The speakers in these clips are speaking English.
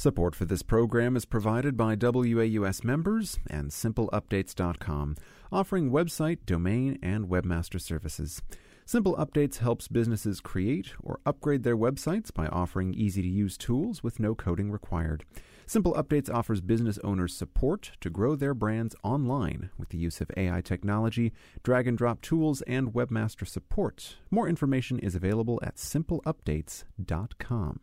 Support for this program is provided by WAUS members and SimpleUpdates.com, offering website, domain, and webmaster services. Simple Updates helps businesses create or upgrade their websites by offering easy-to-use tools with no coding required. Simple Updates offers business owners support to grow their brands online with the use of AI technology, drag-and-drop tools, and webmaster support. More information is available at SimpleUpdates.com.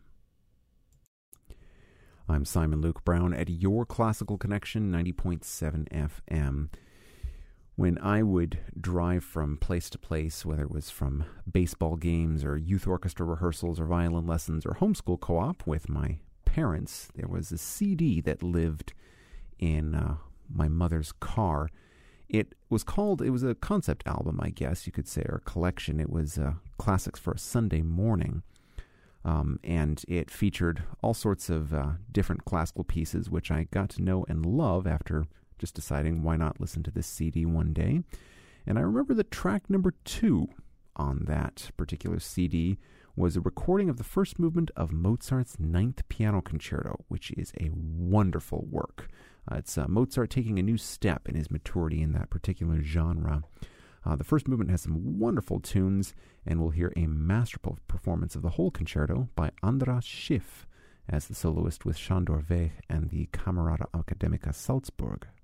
I'm Simon Luke Brown at your Classical Connection 90.7 FM. When I would drive from place to place, whether it was from baseball games or youth orchestra rehearsals or violin lessons or homeschool co-op with my parents, there was a CD that lived in my mother's car. It was a concept album, I guess you could say, or a collection. It was Classics for a Sunday Morning. And it featured all sorts of different classical pieces, which I got to know and love after just deciding why not listen to this CD one day. And I remember that track number 2 on that particular CD was a recording of the first movement of Mozart's Ninth Piano Concerto, which is a wonderful work. It's Mozart taking a new step in his maturity in that particular genre. The first movement has some wonderful tunes, and we'll hear a masterful performance of the whole concerto by Andras Schiff as the soloist with Sándor Vég and the Camerata Academica Salzburg.